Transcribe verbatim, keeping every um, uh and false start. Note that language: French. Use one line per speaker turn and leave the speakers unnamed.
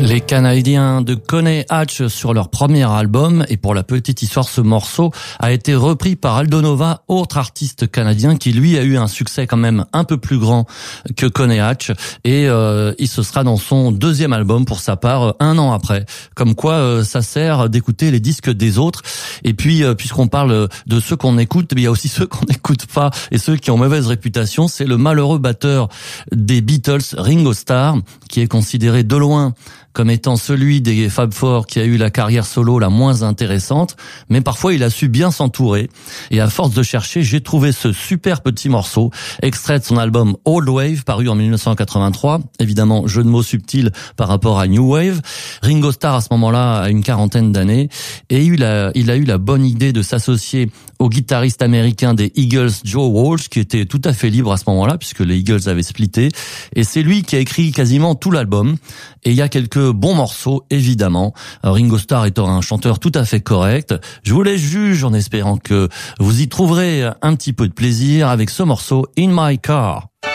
Les Canadiens de Coney Hatch sur leur premier album, et pour la petite histoire, ce morceau a été repris par Aldo Nova, autre artiste canadien qui lui a eu un succès quand même un peu plus grand que Coney Hatch, et euh, il se sera dans son deuxième album pour sa part un an après. Comme quoi euh, ça sert d'écouter les disques des autres. Et puis euh, puisqu'on parle de ceux qu'on écoute, il y a aussi ceux qu'on n'écoute pas et ceux qui ont mauvaise réputation. C'est le malheureux batteur des Beatles, Ringo Starr, qui est considéré de loin comme étant celui des Fab Four qui a eu la carrière solo la moins intéressante, mais parfois il a su bien s'entourer, et à force de chercher, j'ai trouvé ce super petit morceau, extrait de son album Old Wave, paru en dix-neuf cent quatre-vingt-trois, évidemment jeu de mots subtil par rapport à New Wave. Ringo Starr à ce moment-là a une quarantaine d'années, et il a, il a eu la bonne idée de s'associer au guitariste américain des Eagles, Joe Walsh, qui était tout à fait libre à ce moment-là, puisque les Eagles avaient splitté, et c'est lui qui a écrit quasiment tout l'album, et il y a quelques bons morceaux, évidemment. Ringo Starr étant un chanteur tout à fait correct. Je vous laisse juger en espérant que vous y trouverez un petit peu de plaisir avec ce morceau In My Car.